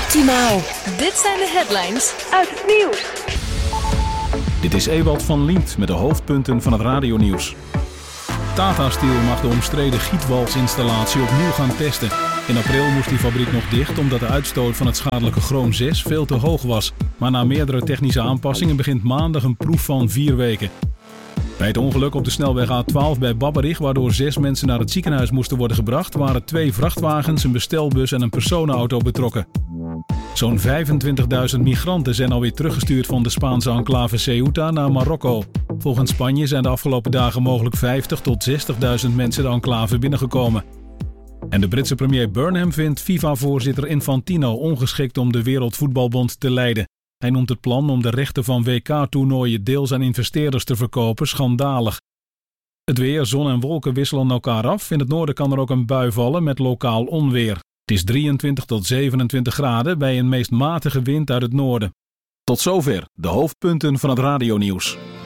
Optimaal. Dit zijn de headlines uit het nieuws. Dit is Ewald van Liemt met de hoofdpunten van het radionieuws. Tata Steel mag de omstreden gietwalsinstallatie opnieuw gaan testen. In april moest die fabriek nog dicht omdat de uitstoot van het schadelijke chroom 6 veel te hoog was. Maar na meerdere technische aanpassingen begint maandag een proef van 4 weken. Bij het ongeluk op de snelweg A12 bij Babberich, waardoor 6 mensen naar het ziekenhuis moesten worden gebracht, waren 2 vrachtwagens, een bestelbus en een personenauto betrokken. Zo'n 25.000 migranten zijn alweer teruggestuurd van de Spaanse enclave Ceuta naar Marokko. Volgens Spanje zijn de afgelopen dagen mogelijk 50.000 tot 60.000 mensen de enclave binnengekomen. En de Britse premier Burnham vindt FIFA-voorzitter Infantino ongeschikt om de Wereldvoetbalbond te leiden. Hij noemt het plan om de rechten van WK-toernooien deels aan investeerders te verkopen schandalig. Het weer, zon en wolken wisselen elkaar af. In het noorden kan er ook een bui vallen met lokaal onweer. Het is 23 tot 27 graden bij een meest matige wind uit het noorden. Tot zover de hoofdpunten van het radionieuws.